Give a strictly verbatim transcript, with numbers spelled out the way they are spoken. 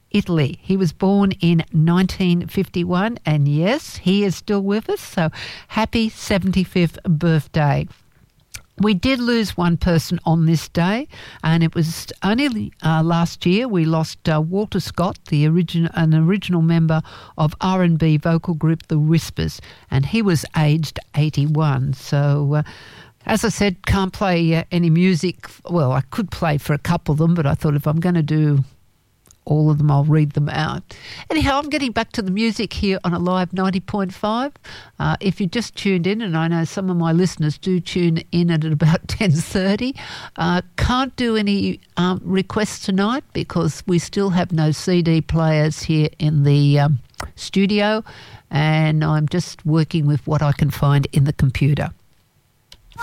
Italy. He was born in nineteen fifty-one, and yes, he is still with us, so happy seventy-fifth birthday. We did lose one person on this day, and it was only uh, last year we lost uh, Walter Scott, the origin- an original member of R and B vocal group The Whispers, and he was aged eighty-one. So, uh, as I said, can't play uh, any music. Well, I could play for a couple of them, but I thought if I'm going to do all of them, I'll read them out. Anyhow, I'm getting back to the music here on Alive ninety point five. Uh, if you just tuned in, and I know some of my listeners do tune in at about ten thirty, uh, can't do any um, requests tonight because we still have no C D players here in the um, studio, and I'm just working with what I can find in the computer.